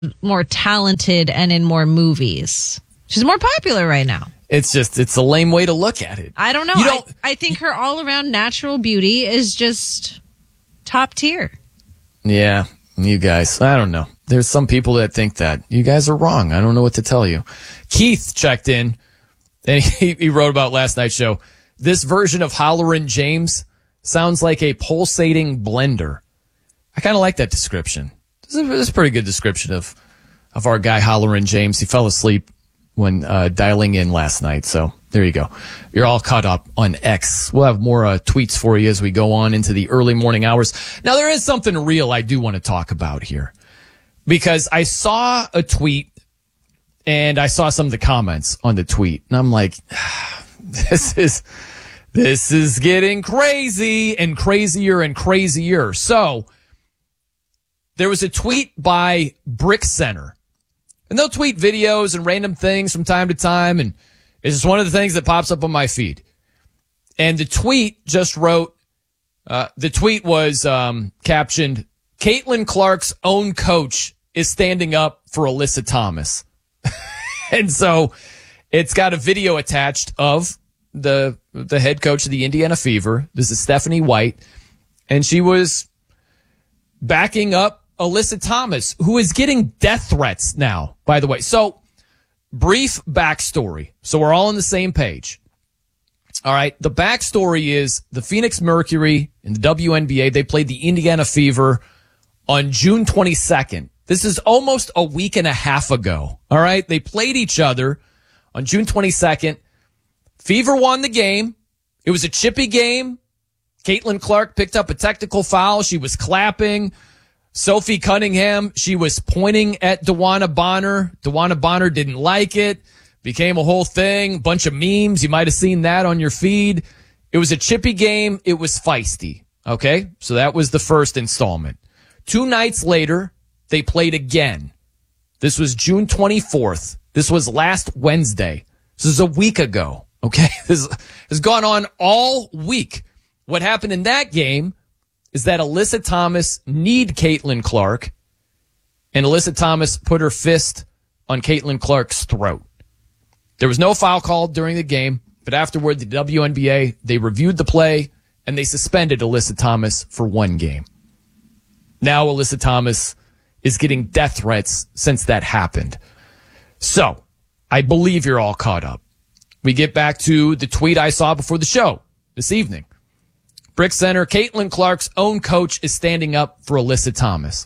more talented and in more movies. She's more popular right now. It's a lame way to look at it. I don't know. I think her all-around natural beauty is just top tier. Yeah, you guys. I don't know. There's some people that think that. You guys are wrong. I don't know what to tell you. Keith checked in, and he wrote about last night's show. This version of Hollerin' James sounds like a pulsating blender. I kind of like that description. This is a pretty good description of our guy Hollerin' James. He fell asleep when dialing in last night. So there you go. You're all caught up on X. We'll have more tweets for you as we go on into the early morning hours. Now, there is something real I do want to talk about here, because I saw a tweet and I saw some of the comments on the tweet, and I'm like, this is getting crazy and crazier and crazier. So there was a tweet by Brick Center. And they'll tweet videos and random things from time to time, and it's just one of the things that pops up on my feed. And the tweet just wrote, the tweet was captioned, Caitlin Clark's own coach is standing up for Alyssa Thomas. And so it's got a video attached of the head coach of the Indiana Fever. This is Stephanie White, and she was backing up Alyssa Thomas, who is getting death threats now, by the way. So, brief backstory. So we're all on the same page. All right. The backstory is the Phoenix Mercury in the WNBA, they played the Indiana Fever on June 22nd. This is almost a week and a half ago. All right. They played each other on June 22nd. Fever won the game. It was a chippy game. Caitlin Clark picked up a technical foul. She was clapping. Sophie Cunningham, she was pointing at DeWanna Bonner. DeWanna Bonner didn't like it. Became a whole thing. Bunch of memes. You might have seen that on your feed. It was a chippy game. It was feisty. Okay? So that was the first installment. 2 nights later, they played again. This was June 24th. This was last Wednesday. This is a week ago. Okay? This has gone on all week. What happened in that game is that Alyssa Thomas kneed Caitlin Clark, and Alyssa Thomas put her fist on Caitlin Clark's throat. There was no foul called during the game, but afterward, the WNBA, they reviewed the play, and they suspended Alyssa Thomas for 1 game. Now Alyssa Thomas is getting death threats since that happened. So, I believe you're all caught up. We get back to the tweet I saw before the show this evening. Brick Center, Caitlin Clark's own coach is standing up for Alyssa Thomas.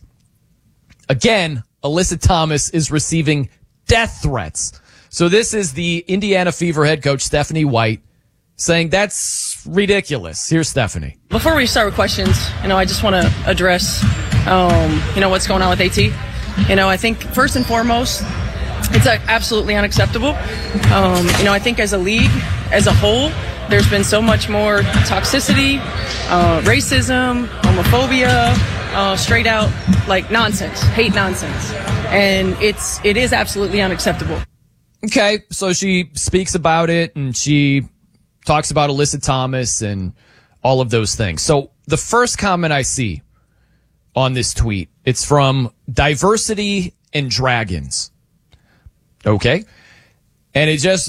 Again, Alyssa Thomas is receiving death threats. So this is the Indiana Fever head coach, Stephanie White, saying that's ridiculous. Here's Stephanie. Before we start with questions, I just want to address, what's going on with AT. I think first and foremost, it's absolutely unacceptable. I think as a league, as a whole, there's been so much more toxicity, racism, homophobia, straight out nonsense, hate nonsense. And it is absolutely unacceptable. Okay, so she speaks about it and she talks about Alyssa Thomas and all of those things. So the first comment I see on this tweet, it's from Diversity and Dragons. Okay. And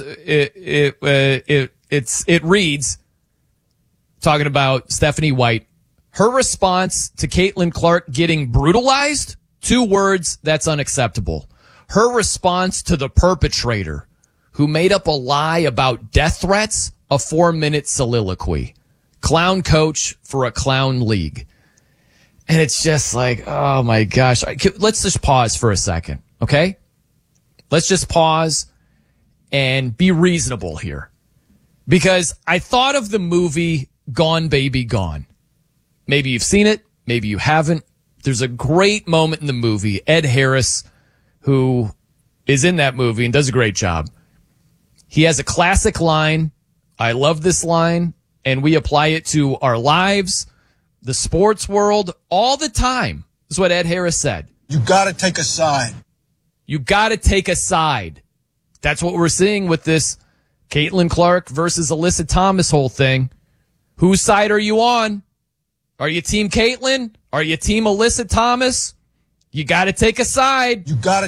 it reads, talking about Stephanie White, her response to Caitlin Clark getting brutalized, 2 words, that's unacceptable. Her response to the perpetrator who made up a lie about death threats, a 4-minute soliloquy. Clown coach for a clown league. And it's just like, oh my gosh. Let's just pause for a second, okay? Let's just pause and be reasonable here. Because I thought of the movie Gone Baby Gone. Maybe you've seen it. Maybe you haven't. There's a great moment in the movie. Ed Harris, who is in that movie and does a great job. He has a classic line. I love this line. And we apply it to our lives, the sports world, all the time. This is what Ed Harris said. You got to take a side. You got to take a side. That's what we're seeing with this Caitlin Clark versus Alyssa Thomas whole thing. Whose side are you on? Are you team Caitlin? Are you team Alyssa Thomas? You got to take a side. You got to